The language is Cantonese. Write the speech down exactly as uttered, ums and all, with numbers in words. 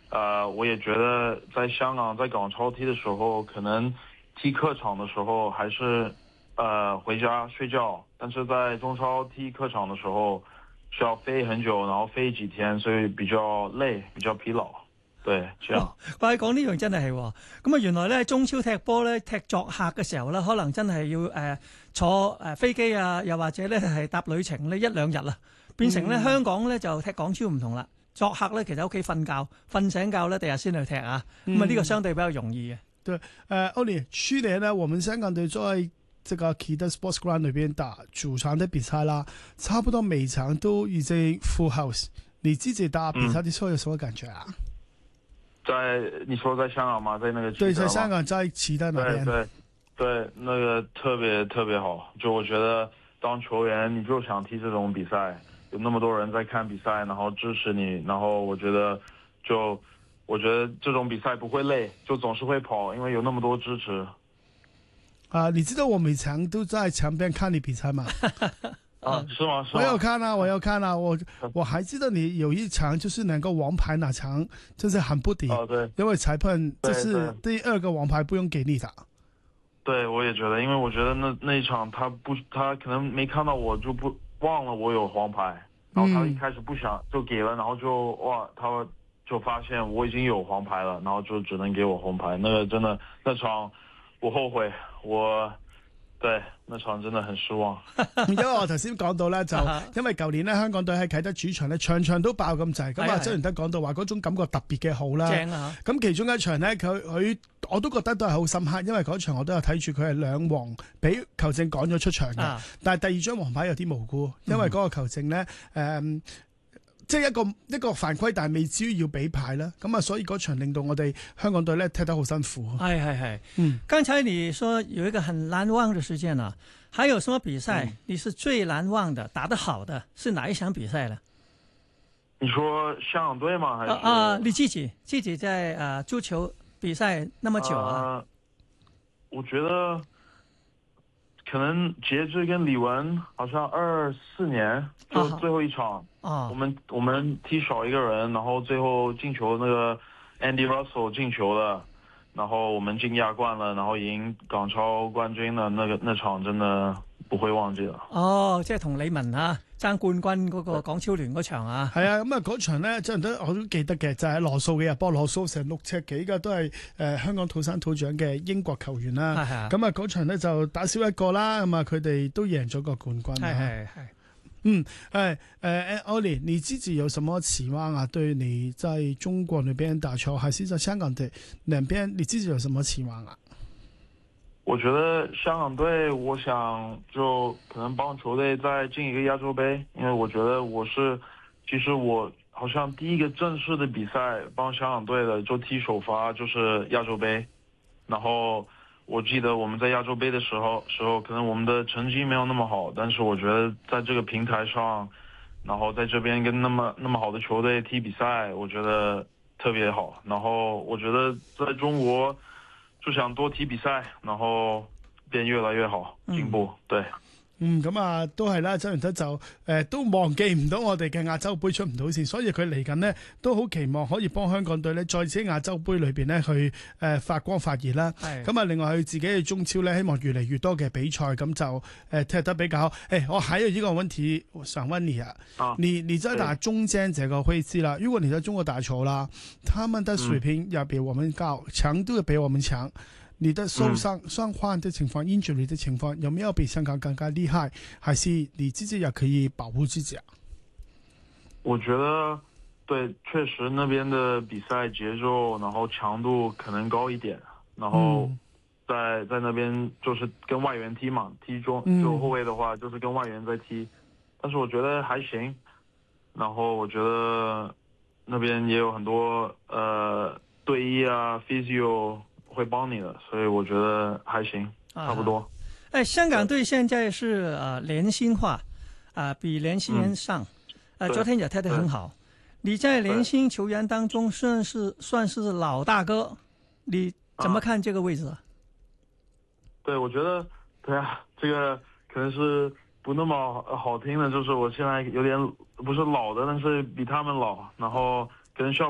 呃，我也觉得在香港在港超踢的时候，可能踢客场的时候还是呃回家睡觉，但是在中超踢客場的時候需要飛很久，然後飛幾天，所以比較累，比較疲勞。對，這樣。 哇！講呢樣真係係喎，咁啊原來咧中超踢波咧踢作客嘅時候咧，可能真係要誒、呃、坐誒、呃、飛機啊，又或者咧係搭旅程呢一兩日啊，變成咧、嗯、香港咧就踢港超唔同啦。作客咧其實屋企瞓覺，瞓醒覺咧第日先去踢啊，咁啊呢個相對比較容易嘅。 對，誒、呃、Oli，去年呢，我們香港隊在這個 Keyter Sports Ground 裏邊打主場的比賽啦，差不多每場都已經 full house。你自己打比賽的時候有什麼感覺啊？嗯在你說在香港嗎？在那個對，在香港在啟德那邊， 對對對，那個特別特別好。就我覺得當球員你就想踢這種比賽，有那麼多人在看比賽，然後支持你，然後我覺得就我覺得這種比賽不會累，就總是會跑，因為有那麼多支持。 啊，你知道我每場都在場邊看你比賽嗎？ 啊，是嗎？是嗎？ 我有看啊，我有看啊，我我還記得你有一場就是那個王牌那場，真是很不敵。 哦，對， 因為裁判這是第二個王牌不用給你的。 對，我也覺得，因為我覺得那那一場他不，他可能沒看到我就不忘了我有黃牌，然後他一開始不想就給了，然後就哇，他就發現我已經有黃牌了，然後就只能給我紅牌。那個真的那場我後悔，我。對，那場真的很失望。 因為我頭先講到咧，就因為舊年咧香港隊喺啟德主場咧，場場都爆咁滯。咁啊，周元德講到話嗰種感覺特別嘅好啦。正啊！咁其中一場咧，佢佢我都覺得都係好深刻，因為嗰場我都有睇住佢係兩黃俾球證趕咗出場嘅。啊、但係第二張黃牌有啲無辜，因為嗰個球證咧誒。嗯即係一個一個犯規，但係未至於要俾牌啦。咁啊，所以嗰場令到我哋香港隊咧踢得好辛苦。 係係係，嗯。剛才你說有一個很難忘的事件啊，還有什麼比賽、嗯、你是最難忘的、打得好的是哪一場比賽呢？ 你說香港隊嗎？還是啊啊，你自己自己在啊、呃、足球比賽那麼久啊、呃？ 我覺得可能傑志跟李文好像二四年就最後一場。啊啊、我們我們踢少一個人，然後最後進球那個 Andy Russell 進球了，然後我們進亞冠了，然後贏港超冠軍的那個那場真的不會忘記了。 哦，即係同李文啊爭冠軍嗰個港超聯嗰場啊。 係啊，咁啊嗰場咧真係我都記得嘅，就係、是、羅素嘅入波，羅素成六尺幾嘅都係誒、呃、香港土生土長嘅英國球員啦。咁啊嗰場咧就打少一個啦，咁啊佢哋都贏咗個冠軍。係係係。嗯，誒誒 Oli 你自己有什麼期望啊？對你在中國那邊打球，還是在香港隊兩邊，你自己有什麼期望啊？ 我覺得香港隊，我想就可能幫球隊再進一個亞洲盃，因為我覺得我是，其實我好像第一個正式的比賽幫香港隊的就踢首發就是亞洲盃，然後。我記得我們在亞洲盃的時候，時候可能我們的成績沒有那麼好，但是我覺得在這個平台上，然後在這邊跟那麼那麼好的球隊踢比賽，我覺得特別好。然後我覺得在中國就想多踢比賽，然後變越來越好，進步。嗯、對。 嗯，咁啊，都係啦，周元德就誒、呃、都忘記唔到我哋嘅亞洲盃出唔到線，所以佢嚟緊呢都好期望可以幫香港隊呢再次喺亞洲盃裏邊呢去誒、呃、發光發熱啦。咁啊，另外佢自己嘅中超呢，希望越嚟越多嘅比賽，咁就誒、呃、踢得比較好。誒、欸，我還有一個問題想問你啊，啊你你在打中間這個位置啦，如果你在中國打球啦，他們的水平要比我們高，強、嗯、度要比我們強。你的受傷、傷患的情況、injury 的情況，有沒有比香港更加厲害？還是你自己也可以保護自己啊？ 我覺得對，確實那邊的比賽節奏，然後強度可能高一點，然後在在那邊就是跟外援踢嘛，踢中就後衛的話就是跟外援在踢，但是我覺得還行。然後我覺得那邊也有很多呃隊醫啊 physio。會幫你的，所以我覺得還行，差不多。誒、 哎，香港隊現在是呃年輕化，啊、呃、比年輕人上，呃昨天也踢得很好。你在年輕球員當中算是算是老大哥，你怎麼看這個位置？啊、 對，我覺得對啊，這個可能是不那麼好聽的，就是我現在有點不是老的，但是比他們老，然後可能需要。